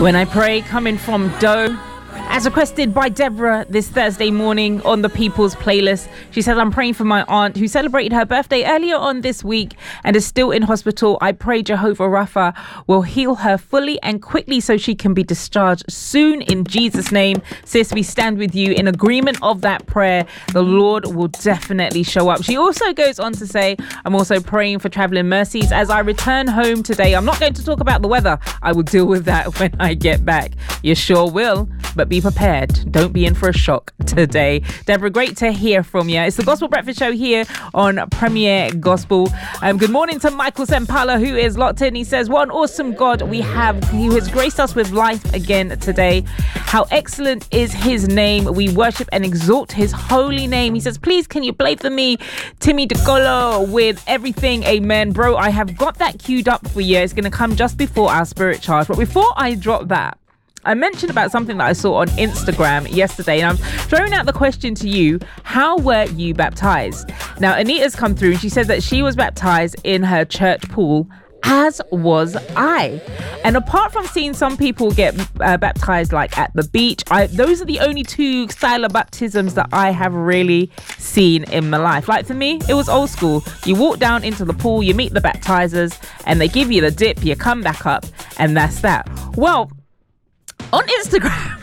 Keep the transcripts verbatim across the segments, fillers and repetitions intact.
When I Pray, coming from Doe, as requested by Deborah this Thursday morning on the People's Playlist. She says, I'm praying for my aunt who celebrated her birthday earlier on this week and is still in hospital. I pray Jehovah Rapha will heal her fully and quickly so she can be discharged soon in Jesus' name. Sis, we stand with you in agreement of that prayer. The Lord will definitely show up. She also goes on to say, I'm also praying for traveling mercies as I return home today. I'm not going to talk about the weather. I will deal with that when I get back. You sure will, but be prepared. Don't be in for a shock today. Deborah, great to hear from you. It's the Gospel Breakfast Show here on Premier Gospel. Um, good morning to Michael Sempala, who is locked in. He says, what an awesome God we have, who has graced us with life again today. How excellent is his name. We worship and exalt his holy name. He says, please, can you play for me Timmy DeColo with Everything Amen? Bro, I have got that queued up for you. It's going to come just before our spirit charge. But before I drop that, I mentioned about something that I saw on Instagram yesterday, and I'm throwing out the question to you. How were you baptized? Now, Anita's come through and she said that she was baptized in her church pool, as was I. And apart from seeing some people get uh, baptized like at the beach, I, those are the only two style of baptisms that I have really seen in my life. Like for me, it was old school. You walk down into the pool, you meet the baptizers, and they give you the dip, you come back up, and that's that. Well, on Instagram,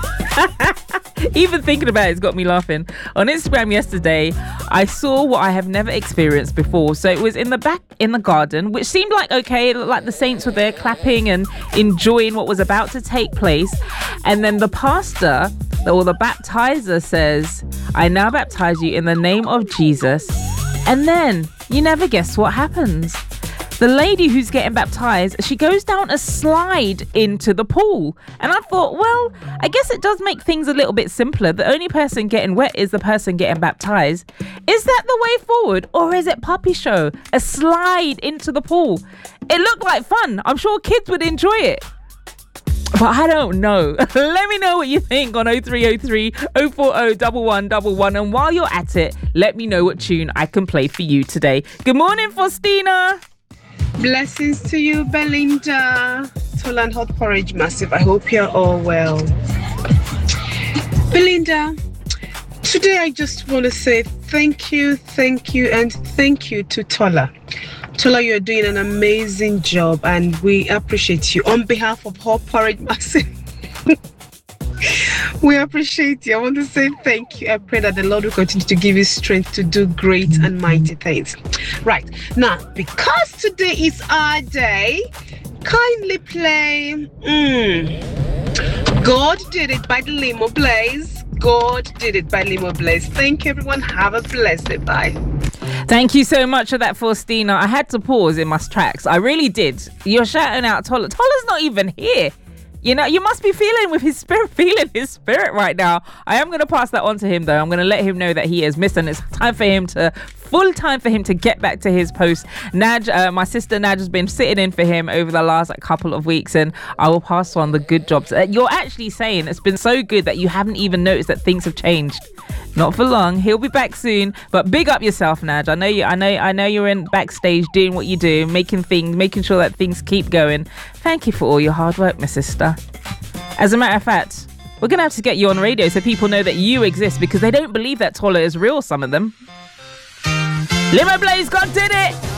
even thinking about it's got me laughing. On Instagram yesterday, I saw what I have never experienced before. So it was in the back in the garden, which seemed like okay, like the saints were there clapping and enjoying what was about to take place. And then the pastor or the baptizer says, I now baptize you in the name of Jesus. And then you never guess what happens. The lady who's getting baptized, she goes down a slide into the pool. And I thought, well, I guess it does make things a little bit simpler. The only person getting wet is the person getting baptized. Is that the way forward? Or is it puppy show? A slide into the pool. It looked like fun. I'm sure kids would enjoy it. But I don't know. Let me know what you think on oh three oh three, oh four oh, one one one one. And while you're at it, let me know what tune I can play for you today. Good morning, Faustina. Blessings to you, Belinda. Toland Hot Porridge Massive. I hope you're all well. Belinda, today I just want to say thank you, thank you, and thank you to Tola. Tola, you're doing an amazing job, and we appreciate you. On behalf of Hot Porridge Massive, we appreciate you. I want to say thank you. I pray that the Lord will continue to give you strength to do great and mighty things. Right. Now, because today is our day, kindly play mm, God Did It by the Limo Blaze. God Did It by Limo Blaze. Thank you, everyone. Have a blessed day. Bye. Thank you so much for that, Faustina. I had to pause in my tracks. I really did. You're shouting out Tola. Tola's not even here. You know, you must be feeling with his spirit, feeling his spirit right now. I am going to pass that on to him, though. I'm going to let him know that he is missed, and it's time for him to, full time for him to get back to his post. Naj, uh, my sister Naj has been sitting in for him over the last like, couple of weeks, and I will pass on the good jobs. Uh, you're actually saying it's been so good that you haven't even noticed that things have changed. Not for long. He'll be back soon. But big up yourself, Naj. I know you. I know. I know you're in backstage doing what you do, making things, making sure that things keep going. Thank you for all your hard work, my sister. As a matter of fact, we're gonna have to get you on radio so people know that you exist, because they don't believe that Tola is real. Some of them. Limo Blaze, God did it.